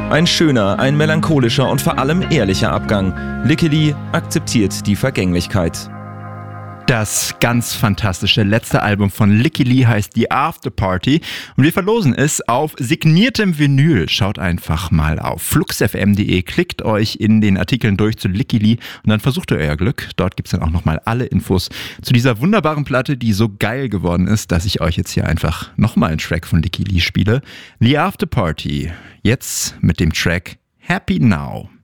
Ein schöner, ein melancholischer und vor allem ehrlicher Abgang. Licky Lee akzeptiert die Vergänglichkeit. Das ganz fantastische letzte Album von Licky Lee heißt The After Party und wir verlosen es auf signiertem Vinyl. Schaut einfach mal auf fluxfm.de, klickt euch in den Artikeln durch zu Licky Lee und dann versucht ihr euer Glück. Dort gibt es dann auch nochmal alle Infos zu dieser wunderbaren Platte, die so geil geworden ist, dass ich euch jetzt hier einfach nochmal einen Track von Licky Lee spiele. The After Party, jetzt mit dem Track Happy Now.